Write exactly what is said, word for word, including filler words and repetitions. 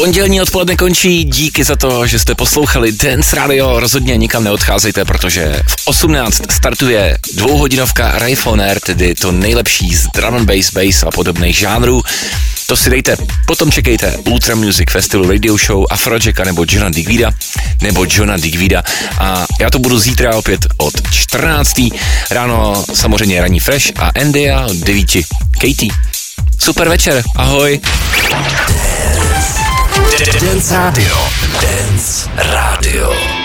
Pondělní odpoledne končí, díky za to, že jste poslouchali Dance Radio, rozhodně nikam neodcházejte, protože v osmnáct startuje dvouhodinovka Rave on Air, tedy to nejlepší z drum and bass, bass a podobných žánrů. To si dejte, potom čekejte Ultra Music Festival Radio Show Afrojacka nebo Johna Digvida, nebo Johna Digvida a já to budu zítra opět od čtrnácté ráno, samozřejmě ranní Fresh a Andy a od devíti Katie. Super večer, ahoj. Dance Radio. Dance Radio.